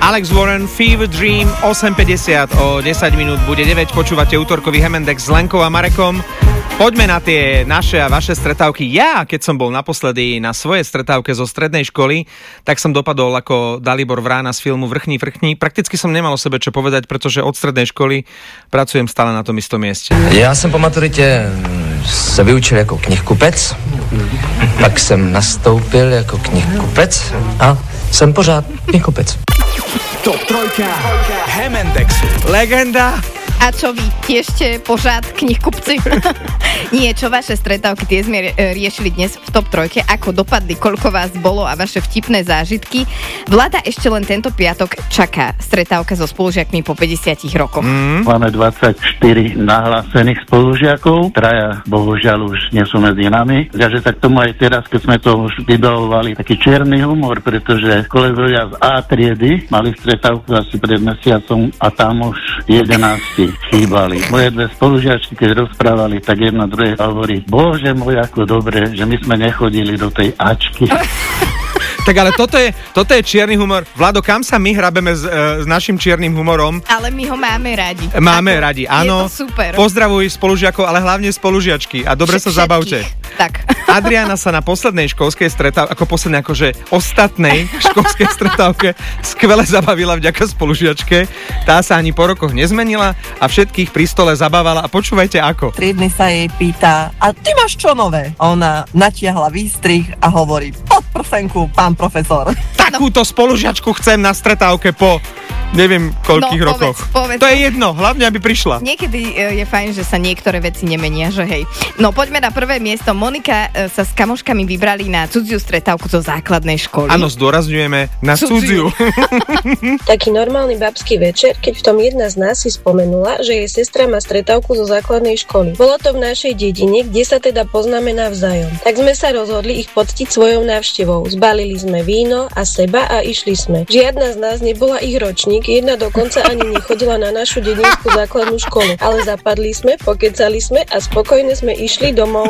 Alex Warren, Fever Dream, 8.50, o 10 minút bude 9, počúvate útorkový Hemendex s Lenkou a Marekom. Poďme na tie naše a vaše stretávky. Ja, keď som bol naposledy na svojej stretávke zo strednej školy, tak som dopadol ako Dalibor Vrána z filmu Vrchní. Prakticky som nemal o sebe čo povedať, pretože od strednej školy pracujem stále na tom istom mieste. Já jsem po maturitě se vyučil jako knihkupec, pak jsem nastoupil jako knihkupec a jsem pořád knihkupec. Top 3 Hemendexu. Legenda. A čo vy? Tiež ste pořád knihkupci? Nie, čo vaše stretávky, tie sme riešili dnes v Top 3, ako dopadli, koľko vás bolo a vaše vtipné zážitky. Vlada ešte len tento piatok čaká stretávka so spolužiakmi po 50 rokoch. Máme 24 nahlásených spolužiakov, traja bohužiaľ už nie sú medzi nami. Takže tak tomu aj teraz, keď sme to už vybavovali, taký čierny humor, pretože kolegovia z A triedy mali stretávku asi pred mesiacom a tam už 11 chýbali. Moje dve spolužiačky, keď rozprávali, tak jedna druhé hovorí: Bože môj, ako dobre, že my sme nechodili do tej Ačky. Tak ale toto je čierny humor. Vlado, kam sa my hrabeme s našim čiernym humorom? Ale my ho máme radi. Máme radi, áno. Je to super. Pozdravuj spolužiakov, ale hlavne spolužiačky a dobre sa zabavte. Tak. Adriana sa na poslednej školskej stretávke, ostatnej školskej stretávke skvele zabavila vďaka spolužiačke. Tá sa ani po rokoch nezmenila a všetkých pri stole zabávala. A počúvajte ako. Triedny sa jej pýta: a ty máš čo nové? A ona natiahla výstrih a hovorí: pod prsenku, pán profesor. Takúto spolužiačku chcem na stretávke po neviem koľkých rokoch. Povedz. To je jedno, hlavne aby prišla. Niekedy je fajn, že sa niektoré veci nemenia, že hej. No poďme na prvé miesto. Monika sa s kamoškami vybrali na cudziu stretávku zo základnej školy. Áno, zdôrazňujeme na cudziu. Taký normálny babský večer, keď v tom jedna z nás si spomenula, že jej sestra má stretávku zo základnej školy. Bolo to v našej dedine, kde sa teda poznáme navzájom. Tak sme sa rozhodli ich poctiť svojou návštevou. Zbalili sme víno a seba a išli sme. Žiadna z nás nebola ich ročník, jedna dokonca ani nechodila na našu dedinskú základnú školu. Ale zapadli sme, pokecali sme a spokojne sme išli domov.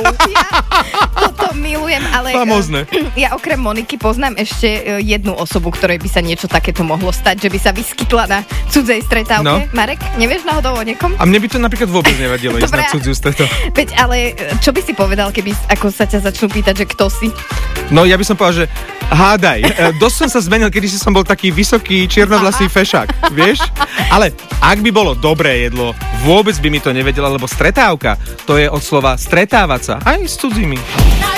Toto milujem, ale famózne. Ja okrem Moniky poznám ešte jednu osobu, ktorej by sa niečo takéto mohlo stať, že by sa vyskytla na cudzej stretávke. No. Marek, nevieš náhodou o niekom? A mne by to napríklad vôbec nevadilo ísť na cudziu stretávku. Veď ale čo by si povedal, keby ako sa ťa začnú pýtať, že kto si? No ja by som povedal, že hádaj. Dosť som sa zmenil, kedyže som bol taký vysoký čiernovlasý fešák, vieš? Ale ak by bolo dobré jedlo, vôbec by mi to nevedela, lebo stretávka, to je od slova stretávať sa aj s cudzími.